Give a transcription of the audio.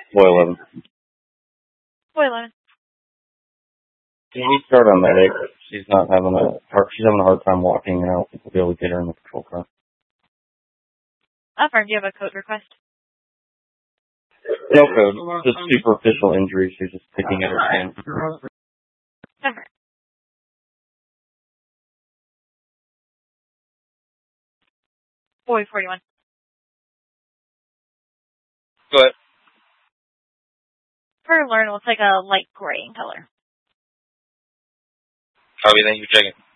Boy 11. Boy 11. Can we start on medic? She's having a hard time walking, and I don't think we'll be able to get her in the patrol car. Affirm, do you have a code request? No code. Just superficial injury. She's just picking at her skin. Affirm. Boy 41. Go ahead. Per learn, looks like a light gray in color. Copy, thank you for checking.